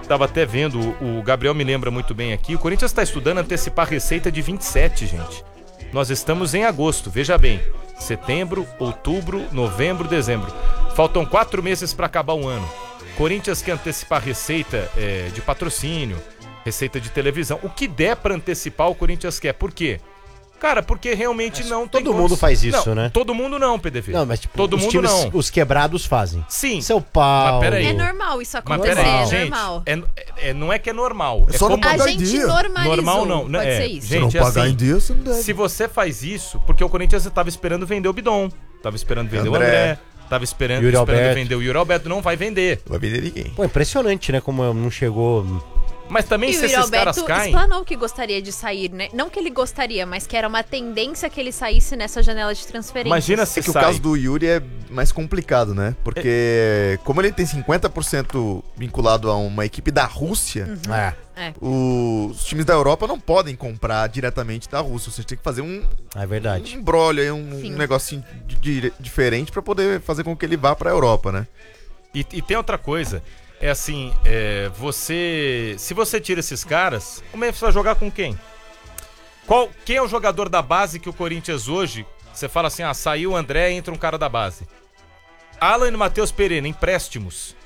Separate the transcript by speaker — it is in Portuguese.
Speaker 1: tava até vendo, o Gabriel me lembra muito bem aqui, o Corinthians está estudando antecipar a receita de 27, gente. Nós estamos em agosto, veja bem. Setembro, outubro, novembro, dezembro. Faltam 4 meses para acabar o ano. Corinthians quer antecipar receita de patrocínio, receita de televisão. O que der para antecipar, o Corinthians quer. Por quê? Cara, porque realmente não tem...
Speaker 2: Todo mundo faz isso,
Speaker 1: não,
Speaker 2: né?
Speaker 1: Todo mundo não, PDV.
Speaker 2: Não, mas tipo,
Speaker 1: todo
Speaker 2: os
Speaker 1: mundo
Speaker 2: times,
Speaker 1: não.
Speaker 2: os quebrados fazem.
Speaker 1: Sim.
Speaker 2: São Paulo.
Speaker 1: Mas peraí.
Speaker 3: É normal isso
Speaker 1: Mas
Speaker 3: acontecer,
Speaker 1: peraí,
Speaker 3: é
Speaker 1: gente,
Speaker 3: normal.
Speaker 1: não é que é normal.
Speaker 4: É só não
Speaker 3: A
Speaker 4: pagar em
Speaker 3: gente
Speaker 4: dia.
Speaker 3: normalizou,
Speaker 1: Normal não, né?
Speaker 3: pode ser isso.
Speaker 1: Gente,
Speaker 4: Se não pagar
Speaker 1: assim,
Speaker 4: em dia, você não deve.
Speaker 1: Se você faz isso, porque o Corinthians estava esperando vender o Bidon, tava esperando vender o André, tava esperando vender o Yuri Alberto, não vai vender.
Speaker 4: Não vai vender ninguém.
Speaker 2: Pô, impressionante, né? Como não chegou...
Speaker 1: Mas também
Speaker 3: E
Speaker 1: se
Speaker 3: o Yuri
Speaker 1: esses caras
Speaker 3: Alberto
Speaker 1: caem...
Speaker 3: explanou que gostaria de sair, né? Não que ele gostaria, mas que era uma tendência que ele saísse nessa janela de transferência.
Speaker 1: Imagina se
Speaker 5: É que
Speaker 1: sai.
Speaker 5: o caso do Yuri é mais complicado, né? Porque como ele tem 50% vinculado a uma equipe da Rússia, os times da Europa não podem comprar diretamente da Rússia. Você tem que fazer um
Speaker 2: É verdade.
Speaker 5: embrólio aí, um negocinho diferente pra poder fazer com que ele vá pra Europa, né?
Speaker 1: E tem outra coisa. É assim, se você tira esses caras, o Memphis vai jogar com quem? Quem é o jogador da base que o Corinthians hoje, você fala assim, saiu o André, entra um cara da base. Alan e Matheus Pereira, empréstimos.